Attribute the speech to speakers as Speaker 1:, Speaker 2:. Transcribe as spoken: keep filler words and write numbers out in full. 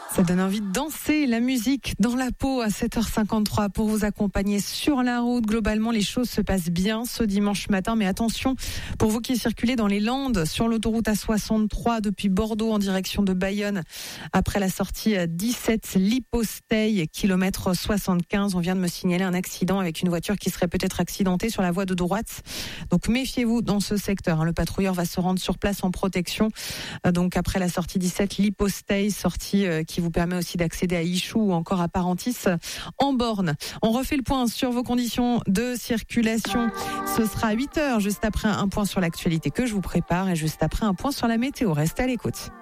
Speaker 1: Ça donne envie de danser, la musique dans la peau à sept heures cinquante-trois pour vous accompagner sur la route. Globalement, les choses se passent bien ce dimanche matin, mais attention, pour vous qui circulez dans les Landes, sur l'autoroute A soixante-trois depuis Bordeaux en direction de Bayonne, après la sortie dix-sept Liposteil, kilomètre soixante-quinze, on vient de me signaler un accident avec une voiture qui serait peut-être accidentée sur la voie de droite. Donc méfiez-vous dans ce secteur. Le patrouilleur va se rendre sur place en protection. Donc après la sortie dix-sept Liposteil, sortie qui vous permet aussi d'accéder à Ichou ou encore à Parentis en borne. On refait le point sur vos conditions de circulation. Ce sera à huit heures, juste après un point sur l'actualité que je vous prépare et juste après un point sur la météo. Restez à l'écoute.